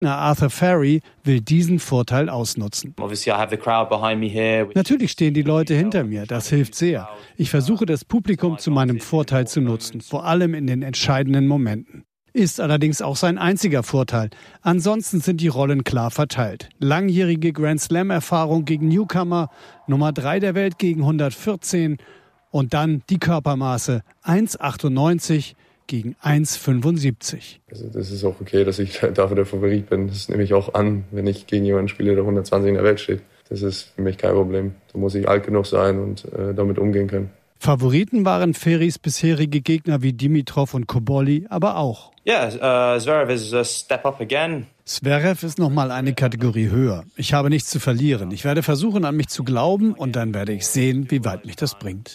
Arthur Ferry will diesen Vorteil ausnutzen. Natürlich stehen die Leute hinter mir, das hilft sehr. Ich versuche, das Publikum zu meinem Vorteil zu nutzen, vor allem in den entscheidenden Momenten. Ist allerdings auch sein einziger Vorteil. Ansonsten sind die Rollen klar verteilt. Langjährige Grand-Slam-Erfahrung gegen Newcomer, Nummer 3 der Welt gegen 114 und dann die Körpermaße 1,98 gegen 1,75. Also das ist auch okay, dass ich dafür der Favorit bin. Das nehme ich auch an, wenn ich gegen jemanden spiele, der 120 in der Welt steht. Das ist für mich kein Problem. Da muss ich alt genug sein und damit umgehen können. Favoriten waren Ferrys bisherige Gegner wie Dimitrov und Cobolli, aber auch. Zverev is a step up again. Zverev ist nochmal eine Kategorie höher. Ich habe nichts zu verlieren. Ich werde versuchen, an mich zu glauben und dann werde ich sehen, wie weit mich das bringt.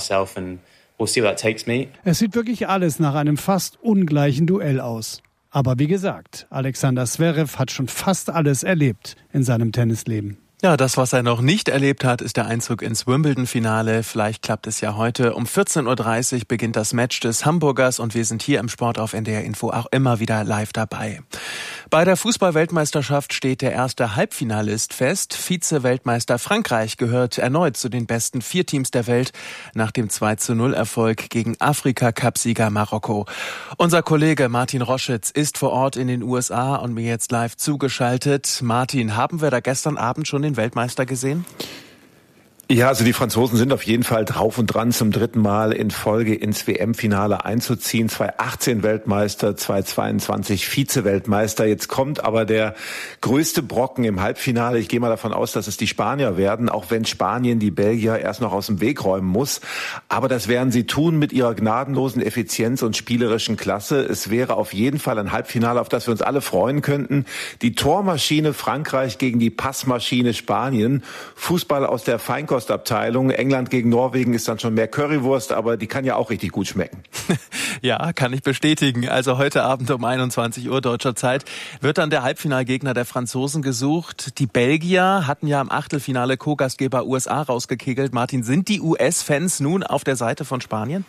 Es sieht wirklich alles nach einem fast ungleichen Duell aus. Aber wie gesagt, Alexander Zverev hat schon fast alles erlebt in seinem Tennisleben. Ja, das, was er noch nicht erlebt hat, ist der Einzug ins Wimbledon-Finale. Vielleicht klappt es ja heute. Um 14.30 Uhr beginnt das Match des Hamburgers und wir sind hier im Sport auf NDR Info auch immer wieder live dabei. Bei der Fußball-Weltmeisterschaft steht der erste Halbfinalist fest. Vize-Weltmeister Frankreich gehört erneut zu den besten 4 Teams der Welt nach dem 2:0-Erfolg gegen Afrika-Cup-Sieger Marokko. Unser Kollege Martin Roschitz ist vor Ort in den USA und mir jetzt live zugeschaltet. Martin, haben wir da gestern Abend schon den Weltmeister gesehen? Ja, also die Franzosen sind auf jeden Fall drauf und dran, zum 3. Mal in Folge ins WM-Finale einzuziehen. 2018 Weltmeister, 2022 Vize-Weltmeister. Jetzt kommt aber der größte Brocken im Halbfinale. Ich gehe mal davon aus, dass es die Spanier werden, auch wenn Spanien die Belgier erst noch aus dem Weg räumen muss. Aber das werden sie tun mit ihrer gnadenlosen Effizienz und spielerischen Klasse. Es wäre auf jeden Fall ein Halbfinale, auf das wir uns alle freuen könnten. Die Tormaschine Frankreich gegen die Passmaschine Spanien. Fußball aus der Feinkostabteilung. England gegen Norwegen ist dann schon mehr Currywurst, aber die kann ja auch richtig gut schmecken. Ja, kann ich bestätigen. Also heute Abend um 21 Uhr deutscher Zeit wird dann der Halbfinalgegner der Franzosen gesucht. Die Belgier hatten ja im Achtelfinale Co-Gastgeber USA rausgekegelt. Martin, sind die US-Fans nun auf der Seite von Spanien?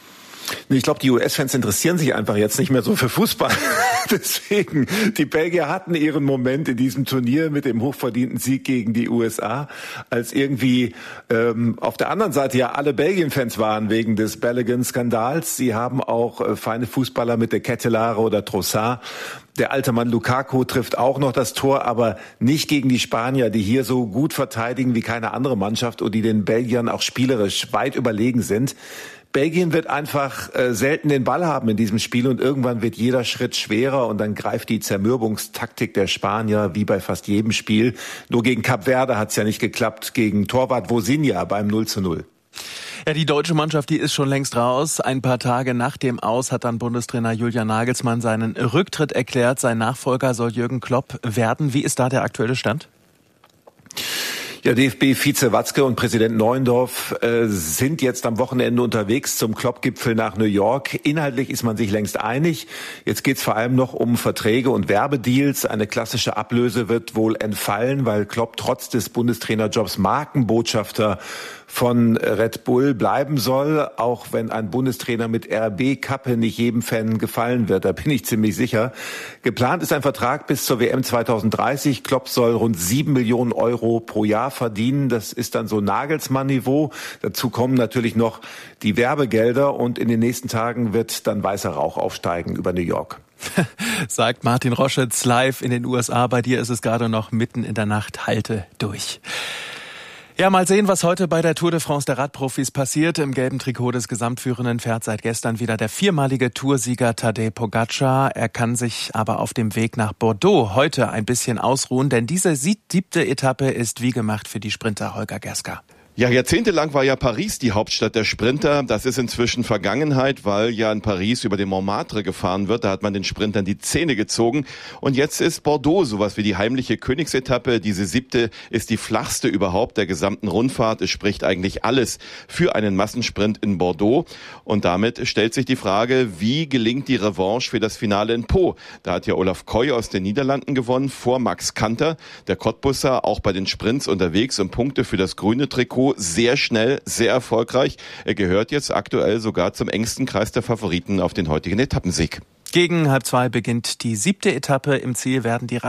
Ich glaube, die US-Fans interessieren sich einfach jetzt nicht mehr so für Fußball. Deswegen, die Belgier hatten ihren Moment in diesem Turnier mit dem hochverdienten Sieg gegen die USA, als irgendwie auf der anderen Seite ja alle Belgien-Fans waren wegen des Balogun-Skandals. Sie haben auch feine Fußballer mit der Kettelare oder Trossard. Der alte Mann Lukaku trifft auch noch das Tor, aber nicht gegen die Spanier, die hier so gut verteidigen wie keine andere Mannschaft und die den Belgiern auch spielerisch weit überlegen sind. Belgien wird einfach selten den Ball haben in diesem Spiel und irgendwann wird jeder Schritt schwerer und dann greift die Zermürbungstaktik der Spanier wie bei fast jedem Spiel. Nur gegen Kap Verde hat es ja nicht geklappt, gegen Torwart Vosinha beim 0:0. Ja, die deutsche Mannschaft, die ist schon längst raus. Ein paar Tage nach dem Aus hat dann Bundestrainer Julian Nagelsmann seinen Rücktritt erklärt. Sein Nachfolger soll Jürgen Klopp werden. Wie ist da der aktuelle Stand? Ja, DFB-Vize Watzke und Präsident Neuendorf sind jetzt am Wochenende unterwegs zum Klopp-Gipfel nach New York. Inhaltlich ist man sich längst einig. Jetzt geht's vor allem noch um Verträge und Werbedeals. Eine klassische Ablöse wird wohl entfallen, weil Klopp trotz des Bundestrainerjobs Markenbotschafter von Red Bull bleiben soll, auch wenn ein Bundestrainer mit RB-Kappe nicht jedem Fan gefallen wird. Da bin ich ziemlich sicher. Geplant ist ein Vertrag bis zur WM 2030. Klopp soll rund 7 Millionen Euro pro Jahr verdienen. Das ist dann so Nagelsmann-Niveau. Dazu kommen natürlich noch die Werbegelder und in den nächsten Tagen wird dann weißer Rauch aufsteigen über New York. Sagt Martin Roschitz live in den USA. Bei dir ist es gerade noch mitten in der Nacht. Halte durch. Ja, mal sehen, was heute bei der Tour de France der Radprofis passiert. Im gelben Trikot des Gesamtführenden fährt seit gestern wieder der 4-malige Toursieger Tadej Pogačar. Er kann sich aber auf dem Weg nach Bordeaux heute ein bisschen ausruhen, denn diese 7. Etappe ist wie gemacht für die Sprinter Holger Gerska. Ja, jahrzehntelang war ja Paris die Hauptstadt der Sprinter. Das ist inzwischen Vergangenheit, weil ja in Paris über den Montmartre gefahren wird. Da hat man den Sprintern die Zähne gezogen. Und jetzt ist Bordeaux sowas wie die heimliche Königsetappe. Diese 7. ist die flachste überhaupt der gesamten Rundfahrt. Es spricht eigentlich alles für einen Massensprint in Bordeaux. Und damit stellt sich die Frage, wie gelingt die Revanche für das Finale in Pau? Da hat ja Olaf Koy aus den Niederlanden gewonnen, vor Max Kanter. Der Cottbusser auch bei den Sprints unterwegs und Punkte für das grüne Trikot. Sehr schnell, sehr erfolgreich. Er gehört jetzt aktuell sogar zum engsten Kreis der Favoriten auf den heutigen Etappensieg. Gegen 1:30 beginnt die 7. Etappe. Im Ziel werden die